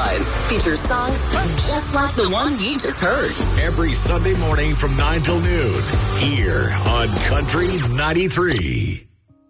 Live features songs just like the one you just heard. Every Sunday morning from 9 till noon here on Country 93.